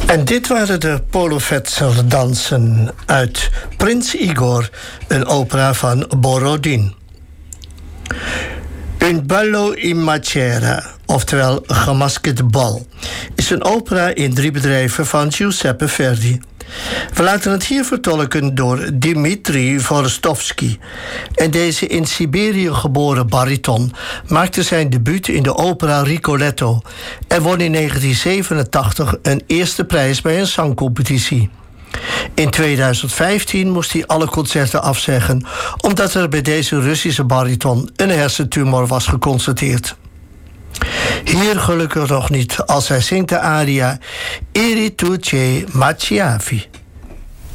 En dit waren de Polovetser-dansen uit Prins Igor, een opera van Borodin. Un ballo in macera, oftewel Gemaskerd bal, is een opera in 3 bedrijven van Giuseppe Verdi. We laten het hier vertolken door Dmitri Vorstovsky. En deze in Siberië geboren bariton maakte zijn debuut in de opera Rigoletto en won in 1987 een eerste prijs bij een zangcompetitie. In 2015 moest hij alle concerten afzeggen omdat er bij deze Russische bariton een hersentumor was geconstateerd. Hier gelukkig nog niet als hij zingt de aria Eri tu ce Machiavi.